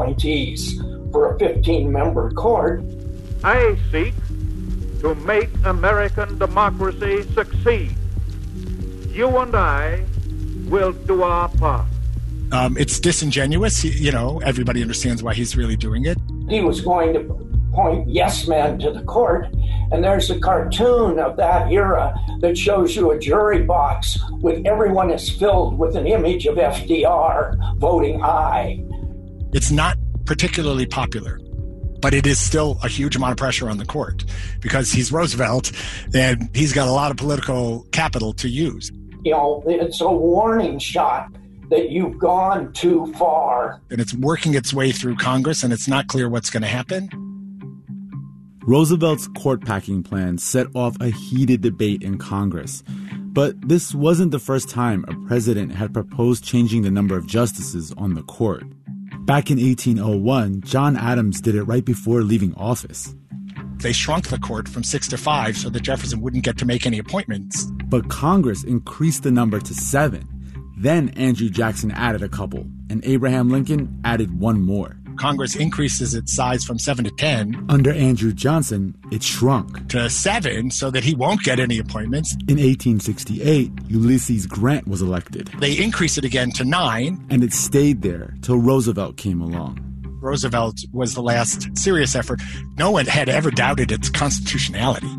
appointees for a 15-member court. I seek to make American democracy succeed. You and I will do our part. It's disingenuous. Everybody understands why he's really doing it. He was going to appoint yes men to the court, and there's a cartoon of that era that shows you a jury box with everyone is filled with an image of FDR voting aye. It's not particularly popular, but it is still a huge amount of pressure on the court because he's Roosevelt and he's got a lot of political capital to use. It's a warning shot that you've gone too far. And it's working its way through Congress, and it's not clear what's going to happen. Roosevelt's court-packing plan set off a heated debate in Congress. But this wasn't the first time a president had proposed changing the number of justices on the court. Back in 1801, John Adams did it right before leaving office. They shrunk the court from 6 to 5 so that Jefferson wouldn't get to make any appointments. But Congress increased the number to 7. Then Andrew Jackson added a couple, and Abraham Lincoln added one more. Congress increases its size from 7 to 10. Under Andrew Johnson, it shrunk to 7 so that he won't get any appointments. In 1868, Ulysses Grant was elected. They increased it again to 9. And it stayed there till Roosevelt came along. Roosevelt was the last serious effort. No one had ever doubted its constitutionality.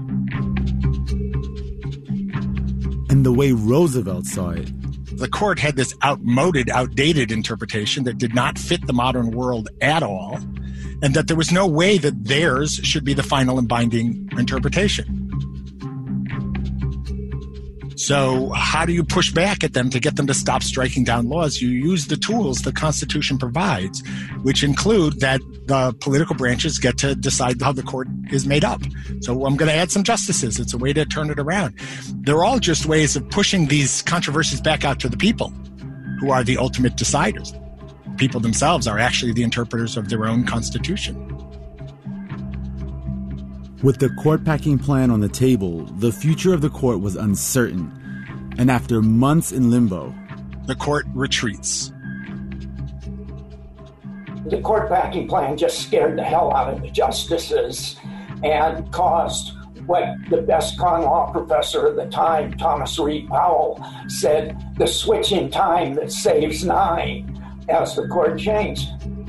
And the way Roosevelt saw it, the court had this outdated interpretation that did not fit the modern world at all, and that there was no way that theirs should be the final and binding interpretation. So how do you push back at them to get them to stop striking down laws? You use the tools the Constitution provides, which include that the political branches get to decide how the court is made up. So I'm going to add some justices. It's a way to turn it around. They're all just ways of pushing these controversies back out to the people, who are the ultimate deciders. People themselves are actually the interpreters of their own Constitution. With the court-packing plan on the table, the future of the court was uncertain. And after months in limbo, the court retreats. The court-packing plan just scared the hell out of the justices and caused what the best con law professor at the time, Thomas Reed Powell, said, the switch in time that saves 9 as the court changed.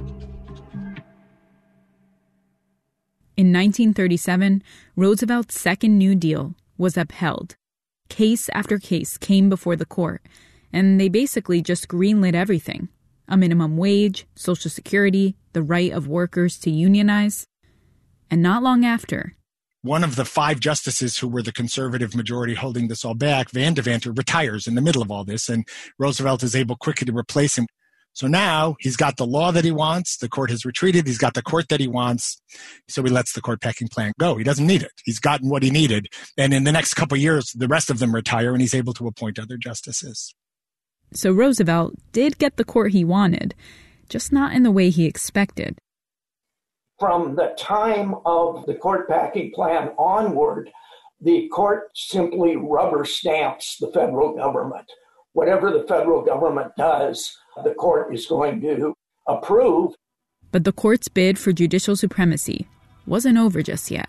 In 1937, Roosevelt's second New Deal was upheld. Case after case came before the court, and they basically just greenlit everything. A minimum wage, Social Security, the right of workers to unionize. And not long after, one of the 5 justices who were the conservative majority holding this all back, Van Deventer, retires in the middle of all this, and Roosevelt is able quickly to replace him. So now he's got the law that he wants. The court has retreated. He's got the court that he wants. So he lets the court-packing plan go. He doesn't need it. He's gotten what he needed. And in the next couple of years, the rest of them retire, and he's able to appoint other justices. So Roosevelt did get the court he wanted, just not in the way he expected. From the time of the court-packing plan onward, the court simply rubber stamps the federal government. Whatever the federal government does, the court is going to approve. But the court's bid for judicial supremacy wasn't over just yet.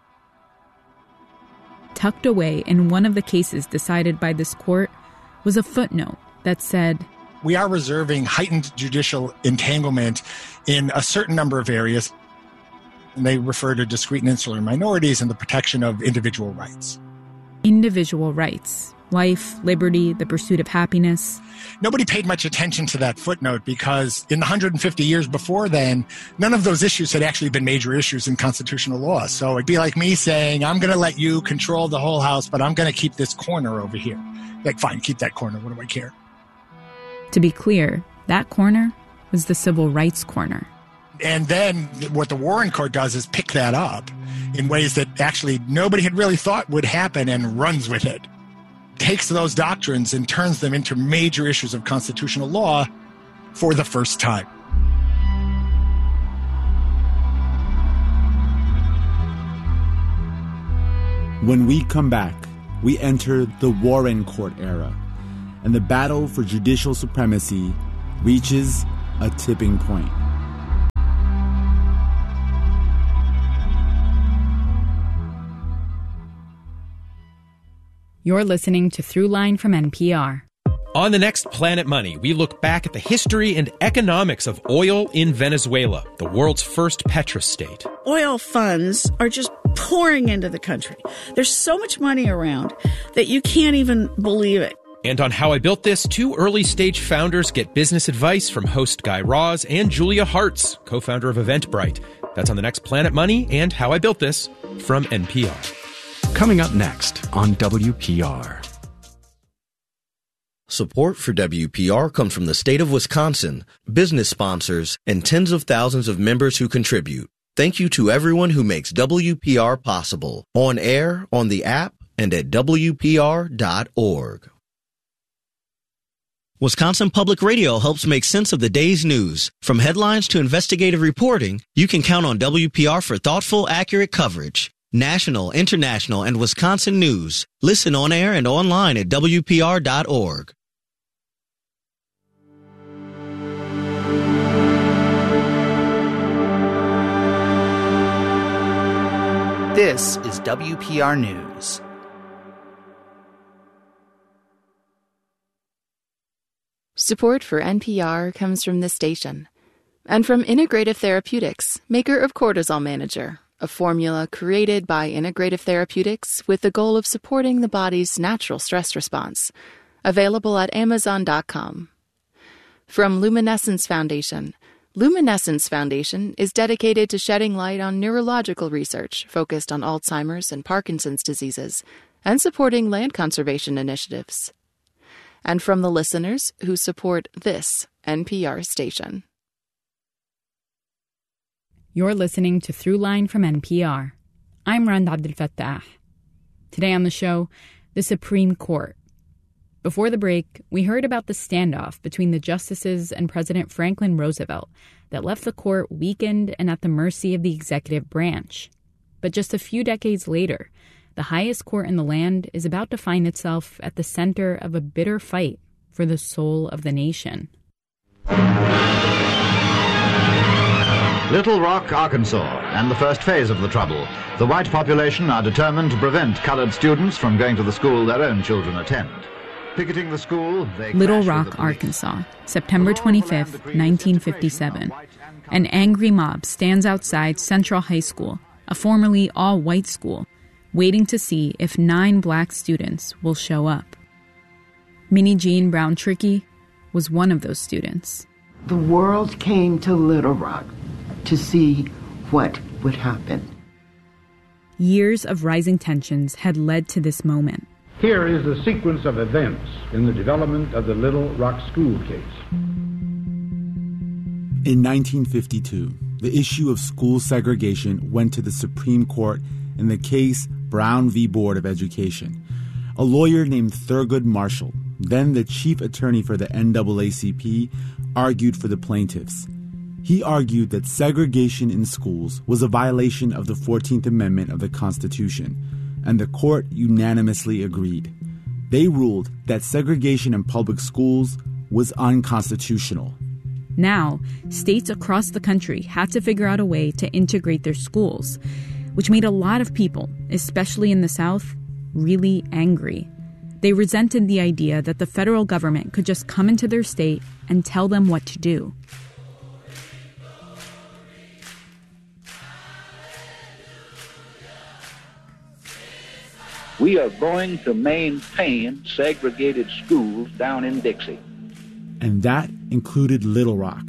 Tucked away in one of the cases decided by this court was a footnote that said, we are reserving heightened judicial entanglement in a certain number of areas. And they refer to discrete and insular minorities and the protection of individual rights. Individual rights. Life, liberty, the pursuit of happiness. Nobody paid much attention to that footnote because in the 150 years before then, none of those issues had actually been major issues in constitutional law. So it'd be like me saying, I'm going to let you control the whole house, but I'm going to keep this corner over here. Like, fine, keep that corner. What do I care? To be clear, that corner was the civil rights corner. And then what the Warren Court does is pick that up in ways that actually nobody had really thought would happen and runs with it. Takes those doctrines and turns them into major issues of constitutional law for the first time. When we come back, we enter the Warren Court era, and the battle for judicial supremacy reaches a tipping point. You're listening to Throughline from NPR. On the next Planet Money, we look back at the history and economics of oil in Venezuela, the world's first petrostate. Oil funds are just pouring into the country. There's so much money around that you can't even believe it. And on How I Built This, two early-stage founders get business advice from host Guy Raz and Julia Hartz, co-founder of Eventbrite. That's on the next Planet Money and How I Built This from NPR. Coming up next on WPR. Support for WPR comes from the state of Wisconsin, business sponsors, and tens of thousands of members who contribute. Thank you to everyone who makes WPR possible, on air, on the app, and at WPR.org. Wisconsin Public Radio helps make sense of the day's news. From headlines to investigative reporting, you can count on WPR for thoughtful, accurate coverage. National, international, and Wisconsin news. Listen on air and online at WPR.org. This is WPR News. Support for NPR comes from this station and from Integrative Therapeutics, maker of Cortisol Manager, a formula created by Integrative Therapeutics with the goal of supporting the body's natural stress response. Available at Amazon.com. From Luminescence Foundation. Luminescence Foundation is dedicated to shedding light on neurological research focused on Alzheimer's and Parkinson's diseases and supporting land conservation initiatives. And from the listeners who support this NPR station. You're listening to Throughline from NPR. I'm Rand Abdelfattah. Today on the show, the Supreme Court. Before the break, we heard about the standoff between the justices and President Franklin Roosevelt that left the court weakened and at the mercy of the executive branch. But just a few decades later, the highest court in the land is about to find itself at the center of a bitter fight for the soul of the nation. Little Rock, Arkansas, and the first phase of the trouble. The white population are determined to prevent colored students from going to the school their own children attend. Picketing the school, Little Rock, Arkansas, September 25th, 1957. An angry mob stands outside Central High School, a formerly all-white school, waiting to see if 9 black students will show up. Minnie Jean Brown Trickey was one of those students. The world came to Little Rock to see what would happen. Years of rising tensions had led to this moment. Here is the sequence of events in the development of the Little Rock school case. In 1952, the issue of school segregation went to the Supreme Court in the case Brown v. Board of Education. A lawyer named Thurgood Marshall, then the chief attorney for the NAACP, argued for the plaintiffs. He argued that segregation in schools was a violation of the 14th Amendment of the Constitution, and the court unanimously agreed. They ruled that segregation in public schools was unconstitutional. Now, states across the country had to figure out a way to integrate their schools, which made a lot of people, especially in the South, really angry. They resented the idea that the federal government could just come into their state and tell them what to do. We are going to maintain segregated schools down in Dixie. And that included Little Rock.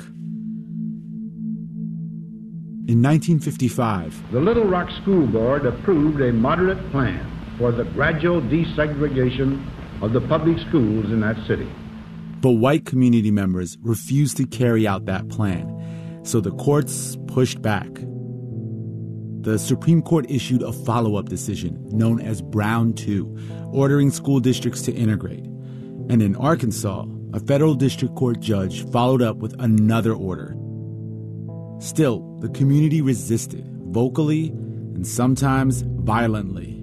In 1955, the Little Rock School Board approved a moderate plan for the gradual desegregation of the public schools in that city. But white community members refused to carry out that plan, so the courts pushed back. The Supreme Court issued a follow-up decision known as Brown 2, ordering school districts to integrate. And in Arkansas, a federal district court judge followed up with another order. Still, the community resisted, vocally and sometimes violently.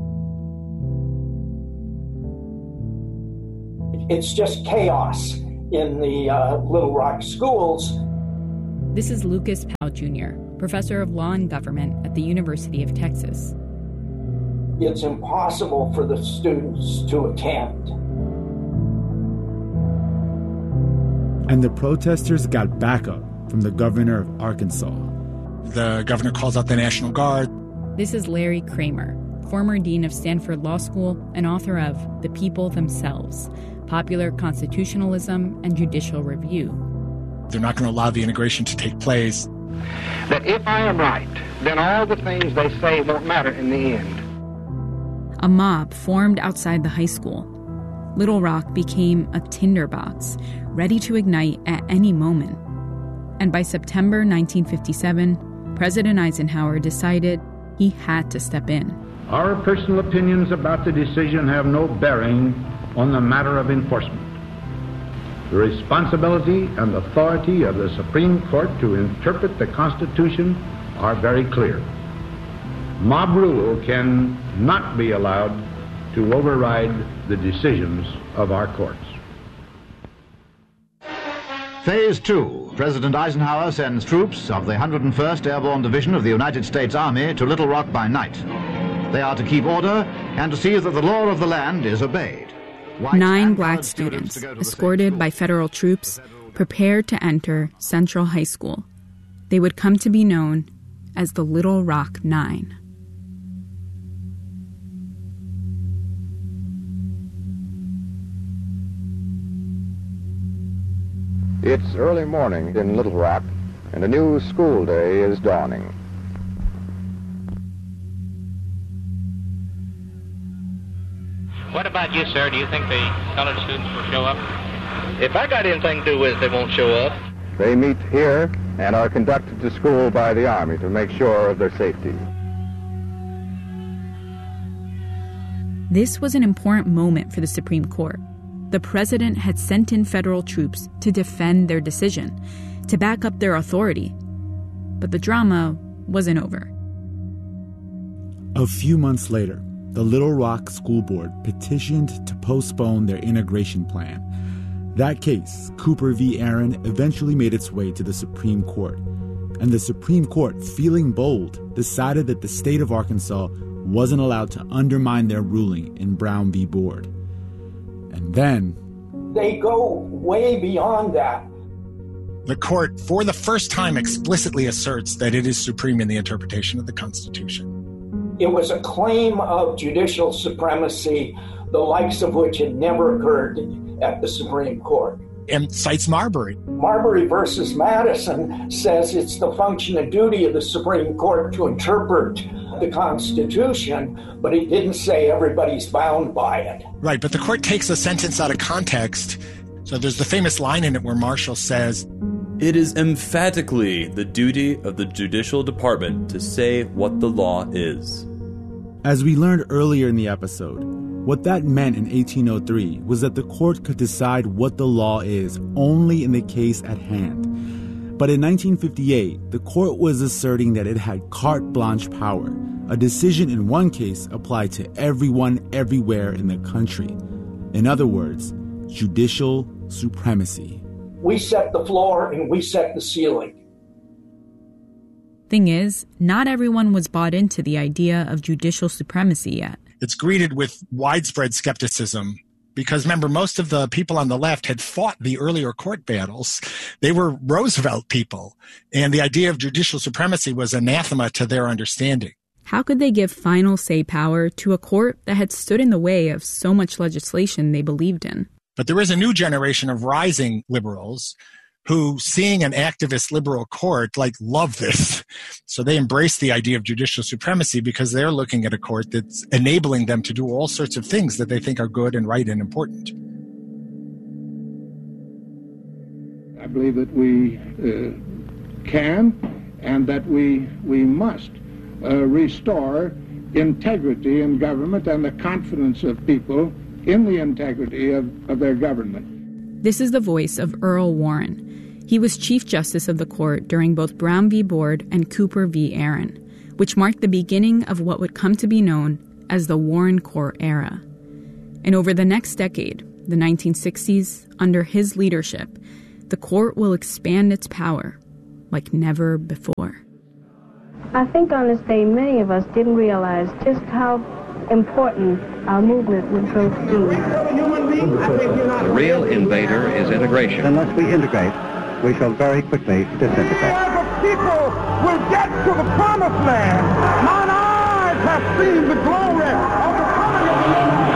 It's just chaos in the Little Rock schools. This is Lucas Powell Jr., professor of law and government at the University of Texas. it's impossible for the students to attend. And the protesters got backup from the governor of Arkansas. The governor calls out the National Guard. This is Larry Kramer, former dean of Stanford Law School and author of The People Themselves, Popular Constitutionalism and Judicial Review. They're not going to allow the integration to take place. That if I am right, then all the things they say won't matter in the end. A mob formed outside the high school. Little Rock became a tinderbox, ready to ignite at any moment. And by September 1957, President Eisenhower decided he had to step in. Our personal opinions about the decision have no bearing on the matter of enforcement. The responsibility and authority of the Supreme Court to interpret the Constitution are very clear. Mob rule can not be allowed to override the decisions of our courts. Phase 2. President Eisenhower sends troops of the 101st Airborne Division of the United States Army to Little Rock by night. They are to keep order and to see that the law of the land is obeyed. 9 black students, escorted by federal troops, prepared to enter Central High School. They would come to be known as the Little Rock Nine. It's early morning in Little Rock, and a new school day is dawning. What about you, sir? Do you think the colored students will show up? If I got anything to do with it, they won't show up. They meet here and are conducted to school by the Army to make sure of their safety. This was an important moment for the Supreme Court. The president had sent in federal troops to defend their decision, to back up their authority. But the drama wasn't over. A few months later, the Little Rock School Board petitioned to postpone their integration plan. That case, Cooper v. Aaron, eventually made its way to the Supreme Court. And the Supreme Court, feeling bold, decided that the state of Arkansas wasn't allowed to undermine their ruling in Brown v. Board. And then they go way beyond that. The court, for the first time, explicitly asserts that it is supreme in the interpretation of the Constitution. It was a claim of judicial supremacy, the likes of which had never occurred at the Supreme Court. And cites Marbury. Marbury versus Madison says it's the function and duty of the Supreme Court to interpret the Constitution, but it didn't say everybody's bound by it. Right, but the court takes a sentence out of context. So there's the famous line in it where Marshall says, "It is emphatically the duty of the judicial department to say what the law is." As we learned earlier in the episode, what that meant in 1803 was that the court could decide what the law is only in the case at hand. But in 1958, the court was asserting that it had carte blanche power. A decision in one case applied to everyone everywhere in the country. In other words, judicial supremacy. We set the floor and we set the ceiling. Thing is, not everyone was bought into the idea of judicial supremacy yet. It's greeted with widespread skepticism because, remember, most of the people on the left had fought the earlier court battles. They were Roosevelt people, and the idea of judicial supremacy was anathema to their understanding. How could they give final say power to a court that had stood in the way of so much legislation they believed in? But there is a new generation of rising liberals who, seeing an activist liberal court, love this. So they embrace the idea of judicial supremacy because they're looking at a court that's enabling them to do all sorts of things that they think are good and right and important. I believe that we can and that we must restore integrity in government and the confidence of people in the integrity of their government. This is the voice of Earl Warren. He was Chief Justice of the court during both Brown v. Board and Cooper v. Aaron, which marked the beginning of what would come to be known as the Warren Court era. And over the next decade, the 1960s, under his leadership, the court will expand its power like never before. I think on this day, many of us didn't realize just how important our movement would so soon. The real invader is integration. Unless we integrate, we shall very quickly disintegrate. The people will get to the promised land. Mine eyes have seen the glory of the coming of the Lord.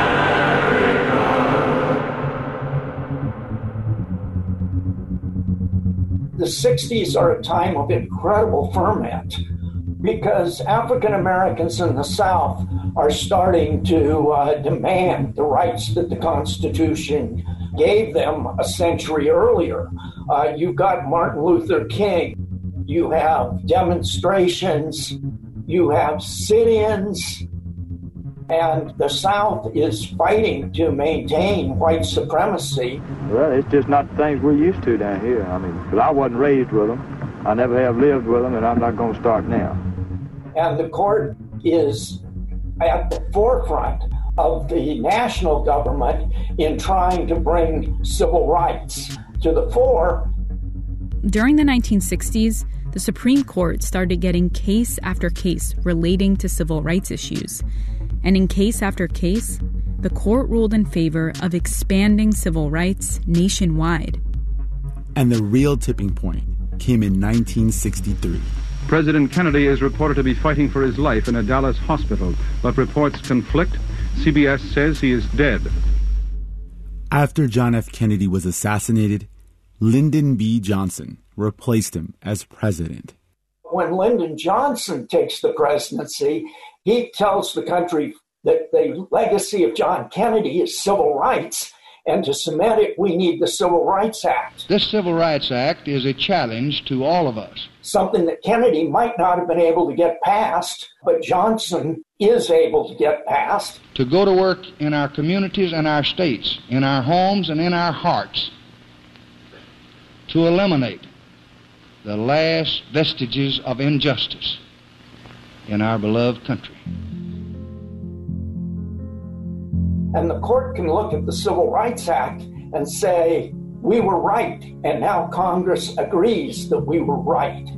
The 60s are a time of incredible ferment because African Americans in the South are starting to demand the rights that the Constitution gave them a century earlier. You got Martin Luther King, you have demonstrations, you have sit-ins, and the South is fighting to maintain white supremacy. Well, it's just not things we're used to down here. I mean, because I wasn't raised with them. I never have lived with them, and I'm not going to start now. And the court is at the forefront of the national government in trying to bring civil rights to the fore. During the 1960s, the Supreme Court started getting case after case relating to civil rights issues. And in case after case, the court ruled in favor of expanding civil rights nationwide. And the real tipping point came in 1963. President Kennedy is reported to be fighting for his life in a Dallas hospital, but reports conflict. CBS says he is dead. After John F. Kennedy was assassinated, Lyndon B. Johnson replaced him as president. When Lyndon Johnson takes the presidency, he tells the country that the legacy of John Kennedy is civil rights, and to cement it, we need the Civil Rights Act. This Civil Rights Act is a challenge to all of us. Something that Kennedy might not have been able to get passed, but Johnson is able to get passed. To go to work in our communities and our states, in our homes and in our hearts, to eliminate the last vestiges of injustice in our beloved country. And the court can look at the Civil Rights Act and say, we were right, and now Congress agrees that we were right.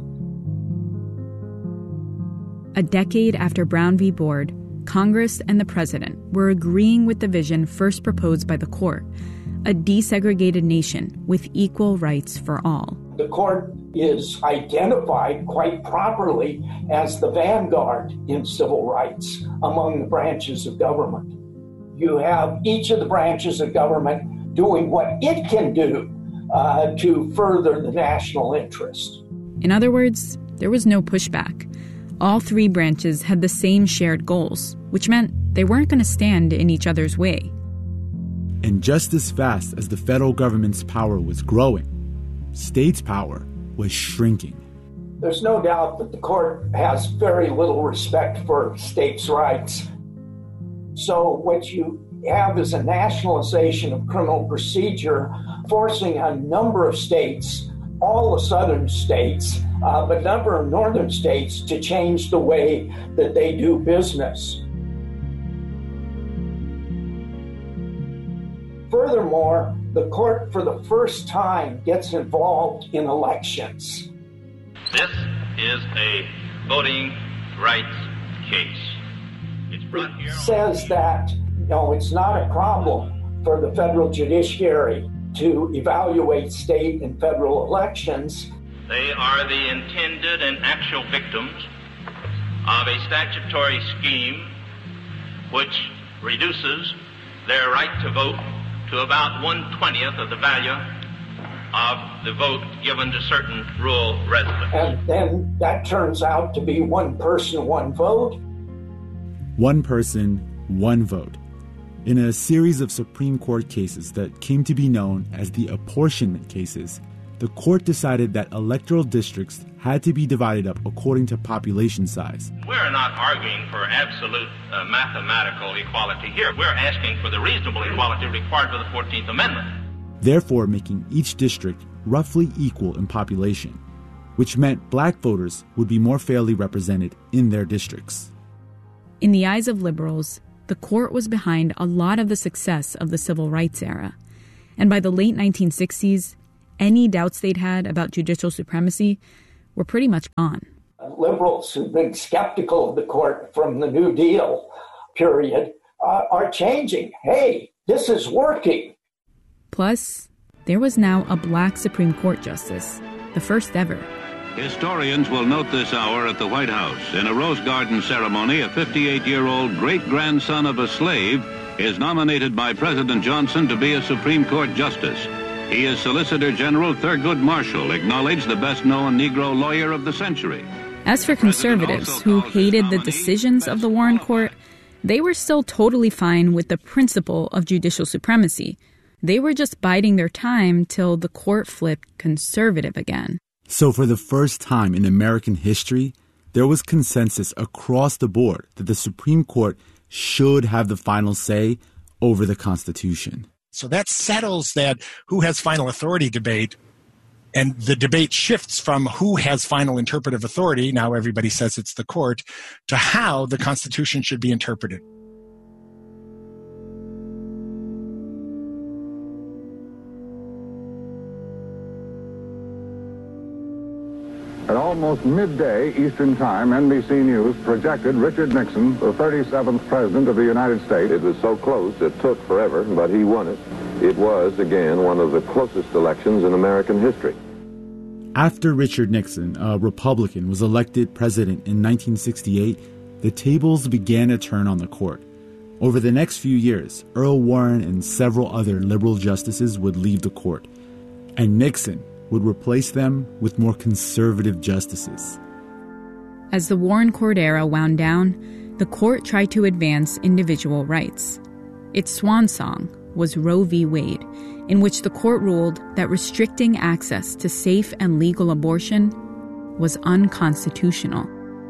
A decade after Brown v. Board, Congress and the president were agreeing with the vision first proposed by the court, a desegregated nation with equal rights for all. The court is identified quite properly as the vanguard in civil rights among the branches of government. You have each of the branches of government doing what it can do to further the national interest. In other words, there was no pushback. All three branches had the same shared goals, which meant they weren't going to stand in each other's way. And just as fast as the federal government's power was growing, states' power was shrinking. There's no doubt that the court has very little respect for states' rights. So what you have is a nationalization of criminal procedure, forcing a number of states, all the southern states, but a number of northern states to change the way that they do business. Furthermore, the court for the first time gets involved in elections. This is a voting rights case. It says that, it's not a problem for the federal judiciary to evaluate state and federal elections. They are the intended and actual victims of a statutory scheme which reduces their right to vote to about 1/20th of the value of the vote given to certain rural residents. And then that turns out to be one person, one vote. One person, one vote. In a series of Supreme Court cases that came to be known as the apportionment cases, the court decided that electoral districts had to be divided up according to population size. We're not arguing for absolute mathematical equality here. We're asking for the reasonable equality required by the 14th Amendment. Therefore making each district roughly equal in population, which meant black voters would be more fairly represented in their districts. In the eyes of liberals, the court was behind a lot of the success of the civil rights era. And by the late 1960s, any doubts they'd had about judicial supremacy were pretty much gone. Liberals who've been skeptical of the court from the New Deal period are changing. Hey, this is working. Plus, there was now a black Supreme Court justice, the first ever. Historians will note this hour at the White House. In a Rose Garden ceremony, a 58-year-old great-grandson of a slave is nominated by President Johnson to be a Supreme Court justice. He is Solicitor General Thurgood Marshall, acknowledged the best-known Negro lawyer of the century. As for conservatives who hated the decisions of the Warren Court, they were still totally fine with the principle of judicial supremacy. They were just biding their time till the court flipped conservative again. So for the first time in American history, there was consensus across the board that the Supreme Court should have the final say over the Constitution. So that settles that who has final authority debate, and the debate shifts from who has final interpretive authority, now everybody says it's the court, to how the Constitution should be interpreted. At almost midday Eastern Time, NBC News projected Richard Nixon, the 37th President of the United States. It was so close, it took forever, but he won it. It was, again, one of the closest elections in American history. After Richard Nixon, a Republican, was elected president in 1968, the tables began to turn on the court. Over the next few years, Earl Warren and several other liberal justices would leave the court, and Nixon would replace them with more conservative justices. As the Warren Court era wound down, the court tried to advance individual rights. Its swan song was Roe v. Wade, in which the court ruled that restricting access to safe and legal abortion was unconstitutional.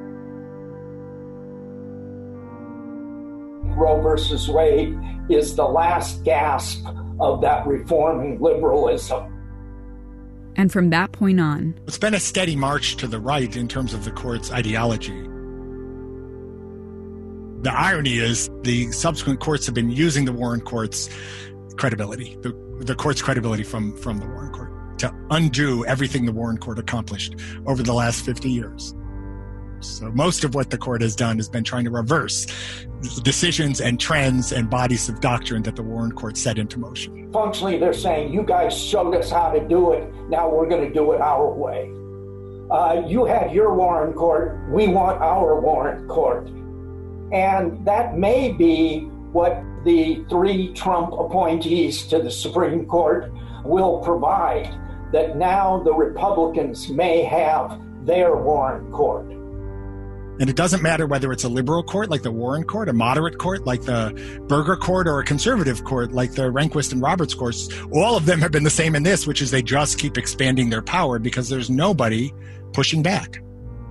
Roe versus Wade is the last gasp of that reforming liberalism. And from that point on, it's been a steady march to the right in terms of the court's ideology. The irony is the subsequent courts have been using the Warren Court's credibility, the court's credibility from the Warren Court, to undo everything the Warren Court accomplished over the last 50 years. So most of what the court has done has been trying to reverse decisions and trends and bodies of doctrine that the Warren Court set into motion. Functionally, they're saying, you guys showed us how to do it, now we're going to do it our way. You had your Warren Court, we want our Warren Court. And that may be what the 3 Trump appointees to the Supreme Court will provide, that now the Republicans may have their Warren Court. And it doesn't matter whether it's a liberal court like the Warren Court, a moderate court like the Burger Court, or a conservative court like the Rehnquist and Roberts courts. All of them have been the same in this, which is they just keep expanding their power because there's nobody pushing back.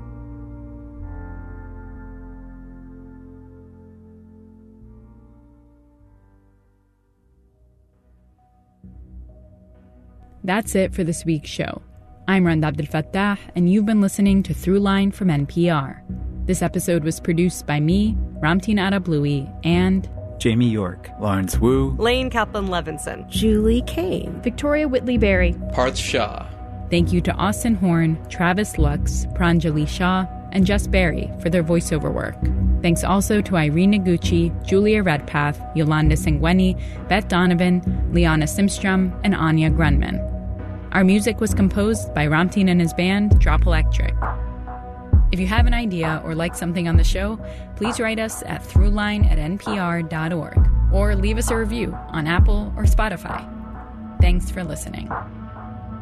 That's it for this week's show. I'm Rand Abdel Fattah, and you've been listening to Throughline from NPR. This episode was produced by me, Ramtin Arablouei, and Jamie York, Lawrence Wu, Lane Kaplan-Levinson, Julie Kane, Victoria Whitley-Berry, Parth Shah. Thank you to Austin Horn, Travis Lux, Pranjali Shah, and Jess Berry for their voiceover work. Thanks also to Irene Noguchi, Julia Redpath, Yolanda Sengweni, Beth Donovan, Liana Simstrom, and Anya Grunman. Our music was composed by Ramtin and his band, Drop Electric. If you have an idea or like something on the show, please write us at throughline@npr.org or leave us a review on Apple or Spotify. Thanks for listening.